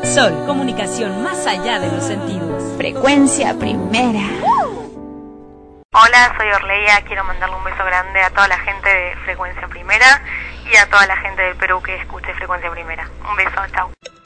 Sol, comunicación más allá de los sentidos. Frecuencia Primera. Hola, soy Orleia, quiero mandarle un beso grande a toda la gente de Frecuencia Primera y a toda la gente del Perú que escuche Frecuencia Primera. Un beso, chao.